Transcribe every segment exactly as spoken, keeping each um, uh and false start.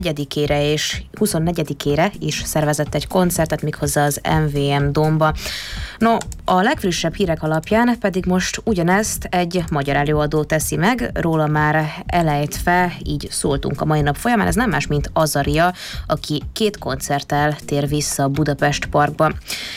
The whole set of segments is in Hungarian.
huszonegyedikére és huszonnegyedikére is szervezett egy koncertet, méghozzá az em vé em Dómba. No, a legfrissebb hírek alapján pedig most ugyanezt egy magyar előadó teszi meg, róla már elejtve, így szóltunk a mai nap folyamán, ez nem más, mint Azaria, aki két koncerttel tér vissza a Budapest Parkba.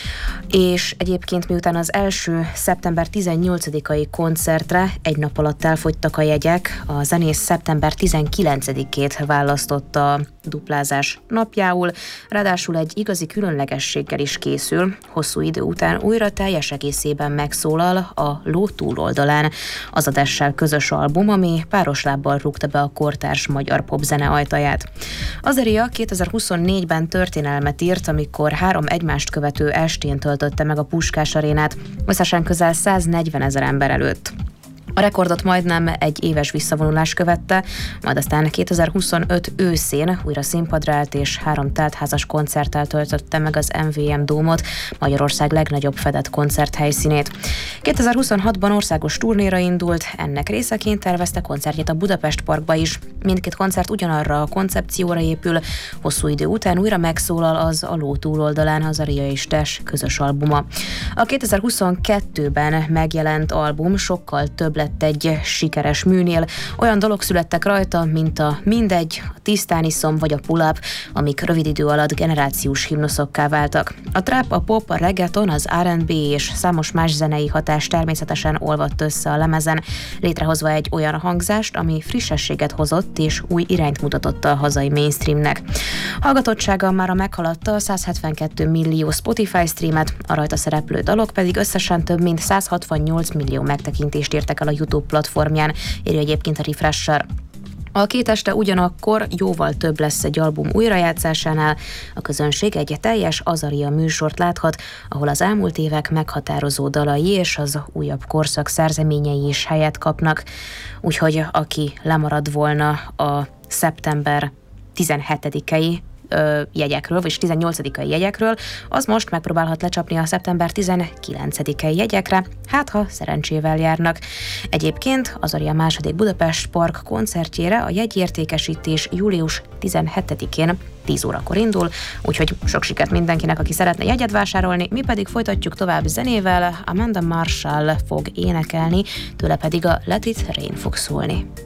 És egyébként miután az első szeptember tizennyolcadikai koncertre egy nap alatt elfogytak a jegyek, a zenész szeptember tizenkilencedikét választotta a duplázás napjául, ráadásul egy igazi különlegességgel is készül. Hosszú idő után újra teljes egészében megszólal a Ló túloldalán, az Adessel közös album, ami páros lábbal rúgta be a kortárs magyar popzene ajtaját. Azaria kétezer-huszonnégyben történelmet írt, amikor három egymást követő estén töltötte meg a Puskás arénát, összesen közel száznegyvenezer ember előtt. A rekordot majdnem egy éves visszavonulás követte, majd aztán kétezer-huszonöt őszén újra színpadra állt és három teltházas koncerttel töltötte meg az em vé em Dómot, Magyarország legnagyobb fedett koncerthelyszínét. kétezer-huszonhatban országos turnéra indult, ennek részeként tervezte koncertjét a Budapest Parkba is. Mindkét koncert ugyanarra a koncepcióra épül, hosszú idő után újra megszólal az A Ló túloldalán Azaria és Tess közös albuma. A kétezer-huszonkettőben megjelent album sokkal több lett egy sikeres műnél. Olyan dalok születtek rajta, mint a Mindegy, a Tisztán iszom vagy a Pull Up, amik rövid idő alatt generációs himnuszokká váltak. A trap, a pop, a reggaeton, az er and bé és számos más zenei hatás természetesen olvadt össze a lemezen, létrehozva egy olyan hangzást, ami frissességet hozott és új irányt mutatott a hazai mainstreamnek. Hallgatottsága mára meghaladta a százhetvenkettő millió Spotify streamet, a rajta szereplő dalok pedig összesen több mint százhatvannyolc millió megtekintést értek el a YouTube platformján, írja egyébként a Refresher. A két este ugyanakkor jóval több lesz egy album újrajátszásánál, a közönség egy teljes Azaria műsort láthat, ahol az elmúlt évek meghatározó dalai és az újabb korszak szerzeményei is helyet kapnak, úgyhogy aki lemarad volna a szeptember tizenhetedikei jegyekről, vagy tizennyolcadikai jegyekről, az most megpróbálhat lecsapni a szeptember tizenkilencedikai jegyekre, hát ha szerencsével járnak. Egyébként Azaria második Budapest Park koncertjére a jegyértékesítés július tizenhetedikén tíz órakor indul, úgyhogy sok sikert mindenkinek, aki szeretne jegyet vásárolni, mi pedig folytatjuk tovább zenével, Amanda Marshall fog énekelni, tőle pedig a Let It Rain fog szólni.